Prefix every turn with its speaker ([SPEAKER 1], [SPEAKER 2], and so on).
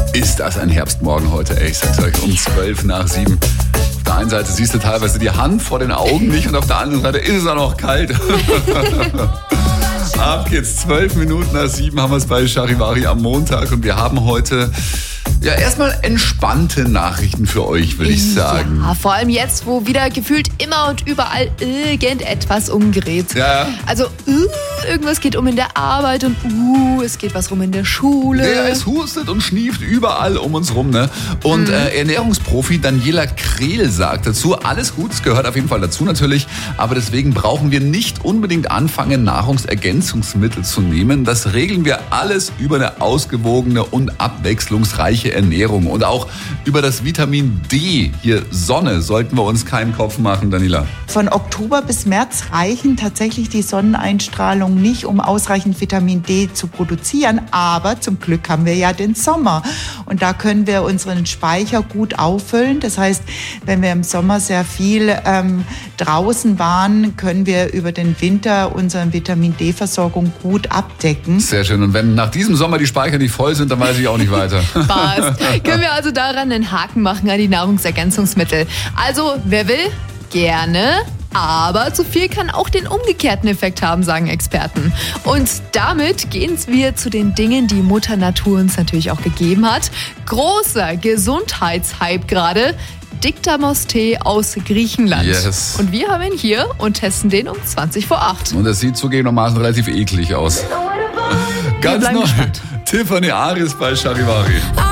[SPEAKER 1] Ist das ein Herbstmorgen heute, ey, ich sag's euch, um 7:12. Auf der einen Seite siehst du teilweise die Hand vor den Augen nicht und auf der anderen Seite ist es auch noch kalt. Ab geht's, 7:12 haben wir es bei Charivari am Montag und wir haben heute ja erstmal entspannte Nachrichten für euch, würde ich sagen.
[SPEAKER 2] Ja, vor allem jetzt, wo wieder gefühlt immer und überall irgendetwas umgerät.
[SPEAKER 1] Ja.
[SPEAKER 2] Also irgendwas geht um in der Arbeit und es geht was rum in der Schule.
[SPEAKER 1] Ja, es hustet und schnieft überall um uns rum, ne? Und Ernährungsprofi Daniela Krehl sagt dazu, alles gut, es gehört auf jeden Fall dazu natürlich, aber deswegen brauchen wir nicht unbedingt anfangen, Nahrungsergänzungsmittel zu nehmen. Das regeln wir alles über eine ausgewogene und abwechslungsreiche Ernährung. Und auch über das Vitamin D, hier Sonne, sollten wir uns keinen Kopf machen, Daniela.
[SPEAKER 3] Von Oktober bis März reichen tatsächlich die Sonneneinstrahlung nicht, um ausreichend Vitamin D zu produzieren. Aber zum Glück haben wir ja den Sommer. Und da können wir unseren Speicher gut auffüllen. Das heißt, wenn wir im Sommer sehr viel draußen waren, können wir über den Winter unsere Vitamin D-Versorgung gut abdecken.
[SPEAKER 1] Sehr schön. Und wenn nach diesem Sommer die Speicher nicht voll sind, dann weiß ich auch nicht weiter.
[SPEAKER 2] Passt. Können wir also daran einen Haken machen an die Nahrungsergänzungsmittel. Also, wer will, gerne. Aber zu viel kann auch den umgekehrten Effekt haben, sagen Experten. Und damit gehen wir zu den Dingen, die Mutter Natur uns natürlich auch gegeben hat. Großer Gesundheitshype gerade. Dictamos-Tee aus Griechenland.
[SPEAKER 1] Yes.
[SPEAKER 2] Und wir haben ihn hier und testen den um 20:08.
[SPEAKER 1] Und das sieht zugegebenermaßen relativ eklig aus. Ganz neu.
[SPEAKER 2] gespannt.
[SPEAKER 1] Tiffany Aris bei Charivari.